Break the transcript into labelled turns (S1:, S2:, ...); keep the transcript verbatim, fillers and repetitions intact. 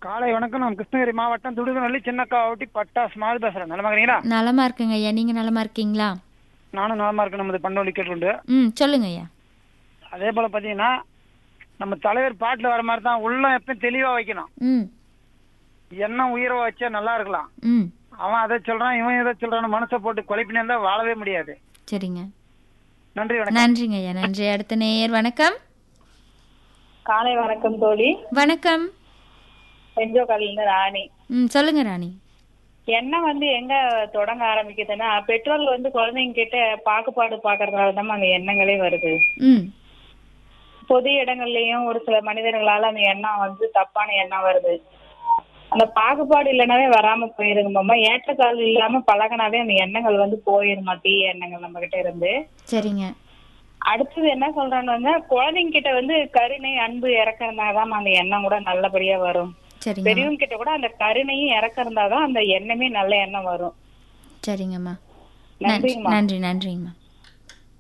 S1: காலை வணக்கம். நான் கிருஷ்ணகிரி மாவட்டம் துடுகுநல்லி சின்னக்காவட்டி பட்டாஸ் மால் பேசுறேன். நலமா இருக்கிறீங்களா?
S2: நலமா இருக்குங்க ஐயா. நீங்க நலமா இருக்கீங்களா?
S1: நானும் நலமா இருக்கேன். நமது பண்டோலி கேட்டு
S2: ம் சொல்லுங்க ஐயா.
S1: அதே போல பாத்தீங்கன்னா நம்ம தலைவர் பாட்டுல வர மாதிரி தான் உள்ளம் எப்பயும் தெளிவா வைக்கணும்.
S2: ம்
S1: எண்ணம் உயிரை வச்சா நல்லா இருக்கலாம்.
S2: ம்
S1: அவன் அதை சொல்றான் இவன் எதை சொல்றான்னு மனசை போட்டு குழப்பினே இருந்தா வாழவே முடியாது.
S2: சரிங்க.
S1: நன்றி வணக்கம்.
S2: நன்றிங்க ஐயா. நன்றி. அடுத்த நேயர் வணக்கம்.
S3: காலை வணக்கம் தோழி.
S2: வணக்கம்.
S3: பெஞ்சோ காலிலிருந்து ராணி.
S2: ம் சொல்லுங்க ராணி.
S3: எண்ணம் வந்து எங்க தொடங்க ஆரம்பிக்குதுன்னா பெற்றோர்கள் வந்து குழந்தைங்க கிட்ட பாகுபாடு பாக்குறதுனால தான் அந்த எண்ணங்களே வருது.
S2: ம்
S3: பொது இடங்கள்லயும் ஒரு சில மனிதர்களால அந்த எண்ணம் வந்து தப்பான எண்ணம் வருது. அந்த பாகுபாடு இல்லைனாவே வராம போயிருங்கம்மா. ஏற்றத்தாழ்வு இல்லாம பழகினாவே அந்த எண்ணங்கள் வந்து போயிருமா, தீய எண்ணங்கள் நம்ம கிட்ட இருந்து.
S2: சரிங்க.
S3: அடுத்தது என்ன சொல்றான்னு குழந்தைங்க கிட்ட வந்து கருணை அன்பு இறக்கறதுனாதான் அந்த எண்ணம் கூட நல்லபடியா வரும்.
S2: சரிங்க.
S3: பெரியவங்க கிட்ட கூட அந்த கருணையும் இறக்கறதாதான் அந்த எண்ணமே நல்ல எண்ணம் வரும்.
S2: சரிங்கம்மா. நன்றி
S3: நன்றிங்கம்மா.
S2: நன்றி நன்றிங்கம்மா.